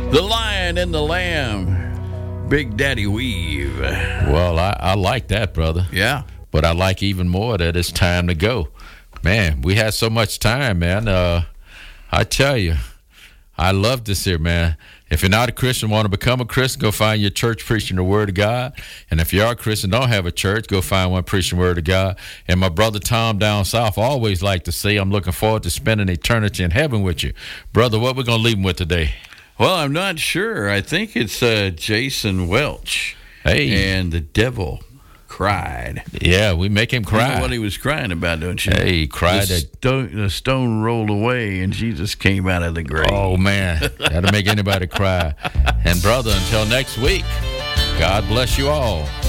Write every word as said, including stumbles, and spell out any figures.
The Lion and the Lamb, Big Daddy Weave. Well, I, I like that, brother. Yeah. But I like even more that it's time to go. Man, we had so much time, man. Uh, I tell you, I love this here, man. If you're not a Christian, want to become a Christian, go find your church preaching the Word of God. And if you are a Christian, don't have a church, go find one preaching the Word of God. And my brother Tom down south always like to say, I'm looking forward to spending eternity in heaven with you. Brother, what we going to leave him with today? Well, I'm not sure. I think it's uh, Jason Welch. Hey. And the devil cried. Yeah, we make him cry. You know what he was crying about, don't you? Hey, he cried. The, stone, the stone rolled away, and Jesus came out of the grave. Oh, man. That'll make anybody cry. And, brother, until next week, God bless you all.